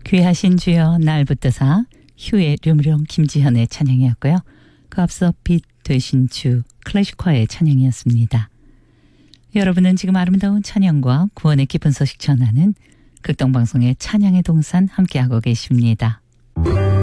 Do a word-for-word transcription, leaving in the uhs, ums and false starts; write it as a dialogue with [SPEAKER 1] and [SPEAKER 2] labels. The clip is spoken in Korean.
[SPEAKER 1] 귀하신 주여 날 붙드사 휴의 룡룡 김지현의 찬양이었고요. 그 앞서 빛 되신 주 클래식화의 찬양이었습니다. 여러분은 지금 아름다운 찬양과 구원의 깊은 소식 전하는 극동방송의 찬양의 동산 함께하고 계십니다.